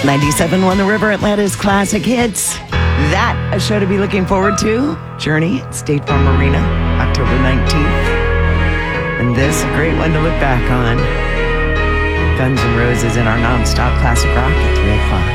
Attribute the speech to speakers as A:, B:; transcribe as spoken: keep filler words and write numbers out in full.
A: ninety-seven point one The River, Atlanta's classic hits. That a show to be looking forward to. Journey at State Farm Arena, October nineteenth. And this, a great one to look back on. Guns N' Roses in our nonstop classic rock at three o'clock.